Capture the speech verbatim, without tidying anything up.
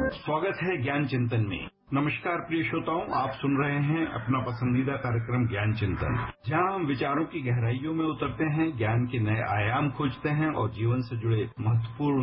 स्वागत है ज्ञान चिंतन में। नमस्कार प्रिय श्रोताओं, आप सुन रहे हैं अपना पसंदीदा कार्यक्रम ज्ञान चिंतन, जहां हम विचारों की गहराइयों में उतरते हैं, ज्ञान के नए आयाम खोजते हैं और जीवन से जुड़े महत्वपूर्ण